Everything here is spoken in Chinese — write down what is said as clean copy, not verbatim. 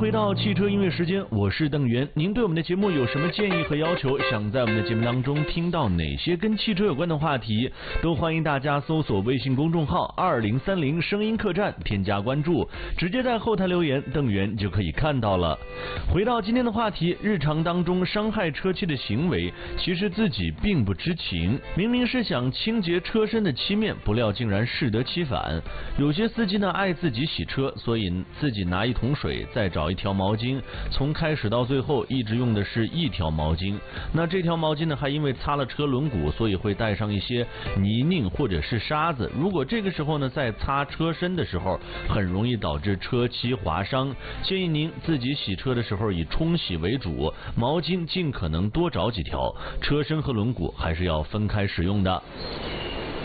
回到汽车音乐时间，我是邓源。您对我们的节目有什么建议和要求？想在我们的节目当中听到哪些跟汽车有关的话题？都欢迎大家搜索微信公众号2030声音客栈，添加关注，直接在后台留言，邓源就可以看到了。回到今天的话题，日常当中伤害车漆的行为，其实自己并不知情，明明是想清洁车身的漆面，不料竟然适得其反。有些司机呢爱自己洗车，所以自己拿一桶水，再找一条毛巾，从开始到最后一直用的是一条毛巾。那这条毛巾呢，还因为擦了车轮毂，所以会带上一些泥泞或者是沙子。如果这个时候呢，在擦车身的时候，很容易导致车漆划伤。建议您自己洗车的时候以冲洗为主，毛巾尽可能多找几条，车身和轮毂还是要分开使用的。